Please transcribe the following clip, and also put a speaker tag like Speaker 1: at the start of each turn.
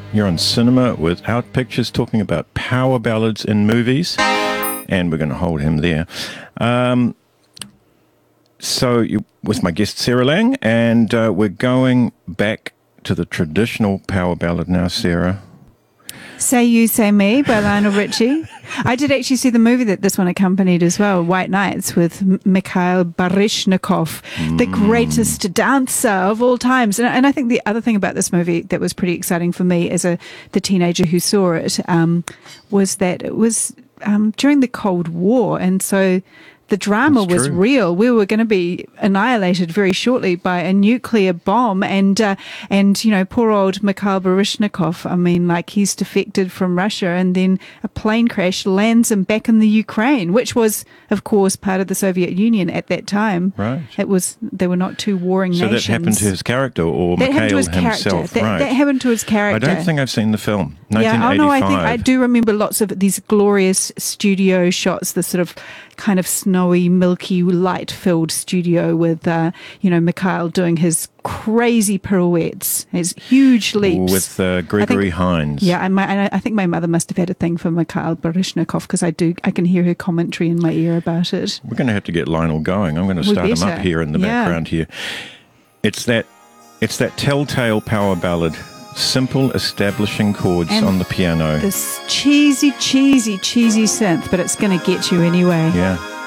Speaker 1: You're on Cinema Without Pictures, talking about power ballads in movies, and we're going to hold him there. So you with my guest Sarah Lang, and we're going back to the traditional power ballad now, Sarah.
Speaker 2: Say You, Say Me by Lionel Richie. I did actually see the movie that this one accompanied as well, White Nights, with Mikhail Baryshnikov, the greatest dancer of all times. And I think the other thing about this movie that was pretty exciting for me as the teenager who saw it was that it was during the Cold War. And so the drama was real. We were going to be annihilated very shortly by a nuclear bomb, and you know, poor old Mikhail Baryshnikov. I mean, like, he's defected from Russia, and then a plane crash lands him back in the Ukraine, which was, of course, part of the Soviet Union at that time.
Speaker 1: Right.
Speaker 2: They were not two warring nations.
Speaker 1: So that happened to his character, or Mikhail himself.
Speaker 2: That happened to his character.
Speaker 1: I don't think I've seen the film. 1985.
Speaker 2: Yeah, no, I do remember lots of these glorious studio shots, the sort of kind of snowy, milky, light-filled studio with, Mikhail doing his crazy pirouettes, his huge leaps.
Speaker 1: With Gregory Hines.
Speaker 2: Yeah, I think my mother must have had a thing for Mikhail Baryshnikov, because I can hear her commentary in my ear about it.
Speaker 1: We're going to have to get Lionel going. I'm going to start him up here in the background here. It's that telltale power ballad. Simple establishing chords on the piano.
Speaker 2: This cheesy synth, but it's going to get you anyway.
Speaker 1: Yeah.